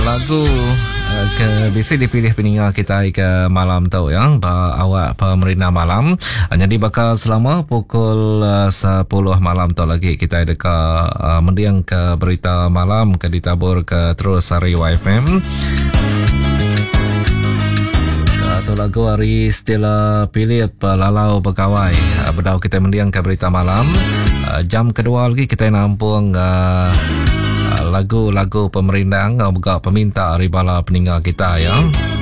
Lagu ke bisi dipilih pendengar kita ke malam tu ya, awak pemerintah malam. Jadi bakal selama pukul 10 malam tu lagi kita dekat mendiang ke berita malam ke ditabur ke terus hari YFM. Satu lagu hari Stella Philip Lalau Pegawai. Berdau kita mendiang ke berita malam. Jam kedua lagi kita nampung lagu-lagu pemerintah buka peminta ribala peninggal kita ya.